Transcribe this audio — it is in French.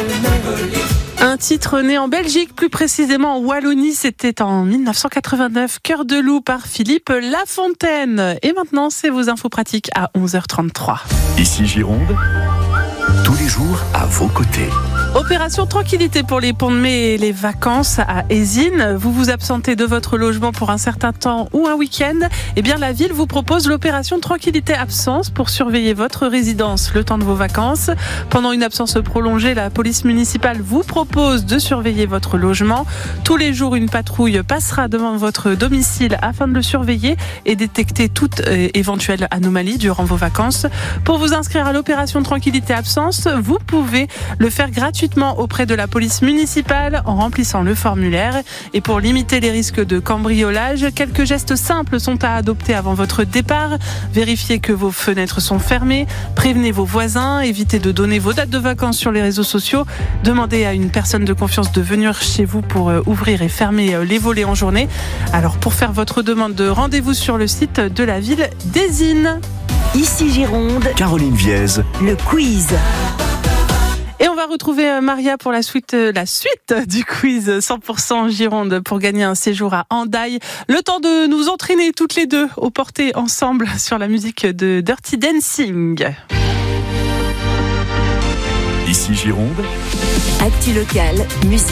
Un titre né en Belgique, plus précisément en Wallonie, c'était en 1989, Cœur de loup par Philippe Lafontaine. Et maintenant, c'est vos infos pratiques à 11h33. Ici Gironde, tous les jours à vos côtés. Opération tranquillité pour les ponts de mai et les vacances à Ézines. Vous vous absentez de votre logement pour un certain temps ou un week-end. Eh bien, la ville vous propose l'opération tranquillité absence pour surveiller votre résidence le temps de vos vacances. Pendant une absence prolongée, la police municipale vous propose de surveiller votre logement. Tous les jours, une patrouille passera devant votre domicile afin de le surveiller et détecter toute éventuelle anomalie durant vos vacances. Pour vous inscrire à l'opération tranquillité absence, vous pouvez le faire gratuitement auprès de la police municipale en remplissant le formulaire. Et pour limiter les risques de cambriolage, quelques gestes simples sont à adopter avant votre départ. Vérifiez que vos fenêtres sont fermées, prévenez vos voisins, évitez de donner vos dates de vacances sur les réseaux sociaux, demandez à une personne de confiance de venir chez vous pour ouvrir et fermer les volets en journée. Alors pour faire votre demande de rendez-vous sur le site de la ville d'Ézines. Ici Gironde, Caroline Viez, le quiz. Et on va retrouver Maria pour la suite du quiz 100% Gironde pour gagner un séjour à Hendaye. Le temps de nous entraîner toutes les deux au porté ensemble sur la musique de Dirty Dancing. Ici Gironde, Actu locale, musique.